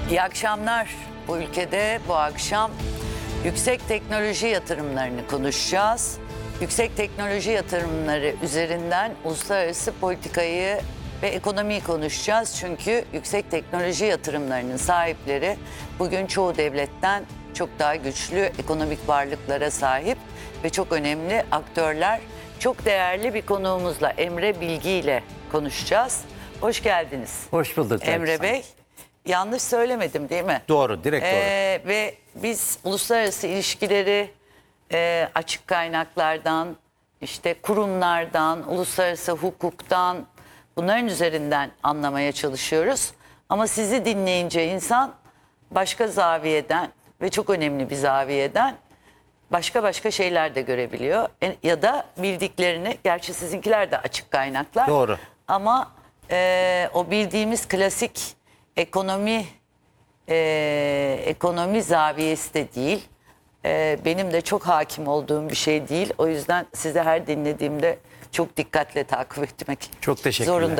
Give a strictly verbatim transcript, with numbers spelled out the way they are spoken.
İyi akşamlar. Bu ülkede bu akşam yüksek teknoloji yatırımlarını konuşacağız. Yüksek teknoloji yatırımları üzerinden uluslararası politikayı ve ekonomiyi konuşacağız. Çünkü yüksek teknoloji yatırımlarının sahipleri bugün çoğu devletten çok daha güçlü ekonomik varlıklara sahip ve çok önemli aktörler. Çok değerli bir konuğumuzla Emre Bilgi ile konuşacağız. Hoş geldiniz. Hoş bulduk. Emre Bey. Yanlış söylemedim değil mi? Doğru, direkt doğru. Ee, ve biz uluslararası ilişkileri e, açık kaynaklardan, işte kurumlardan, uluslararası hukuktan, bunların üzerinden anlamaya çalışıyoruz. Ama sizi dinleyince insan başka zaviyeden ve çok önemli bir zaviyeden başka başka şeyler de görebiliyor. E, ya da bildiklerini, gerçi sizinkiler de açık kaynaklar. Doğru. Ama e, o bildiğimiz klasik ekonomi e, ekonomi zaviyesi de değil. E, benim de çok hakim olduğum bir şey değil. O yüzden size her dinlediğimde çok dikkatle takip etmek Çok teşekkürler. zorunda